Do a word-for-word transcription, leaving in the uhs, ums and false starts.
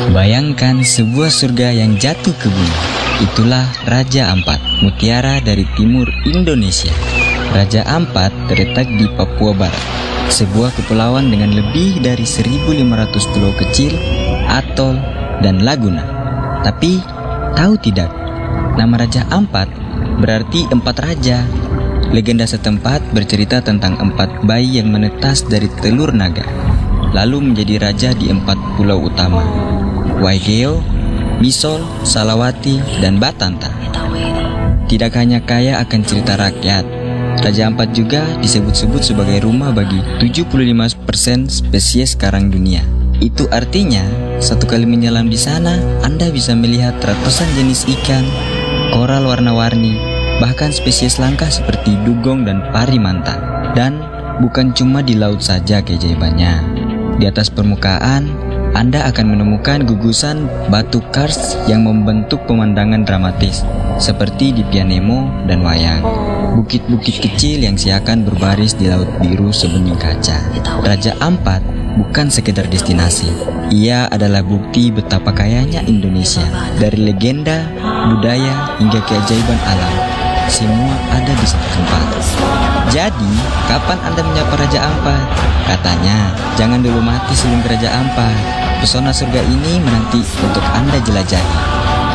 Bayangkan sebuah surga yang jatuh ke bumi. Itulah Raja Ampat, mutiara dari timur Indonesia. Raja Ampat terletak di Papua Barat, sebuah kepulauan dengan lebih dari seribu lima ratus pulau kecil, atol, dan laguna. Tapi, tahu tidak, nama Raja Ampat berarti empat raja. Legenda setempat bercerita tentang empat bayi yang menetas dari telur naga, lalu menjadi raja di empat pulau utama: Waigeo, Misol, Salawati, dan Batanta. Tidak hanya kaya akan cerita rakyat, Raja Ampat juga disebut-sebut sebagai rumah bagi tujuh puluh lima persen spesies karang dunia. Itu artinya, satu kali menyelam di sana, Anda bisa melihat ratusan jenis ikan, koral warna-warni, bahkan spesies langka seperti dugong dan pari manta. Dan bukan cuma di laut saja keajaibannya. Di atas permukaan, Anda akan menemukan gugusan batu kars yang membentuk pemandangan dramatis, seperti di Pianemo dan Wayang. Bukit-bukit kecil yang seakan berbaris di laut biru sebening kaca. Raja Ampat bukan sekedar destinasi. Ia adalah bukti betapa kayanya Indonesia. Dari legenda, budaya, hingga keajaiban alam, semua ada di satu tempat. Jadi, kapan Anda menyapa Raja Ampat? Katanya, jangan dulu mati sebelum ke Raja Ampat. Pesona surga ini menanti untuk Anda jelajahi.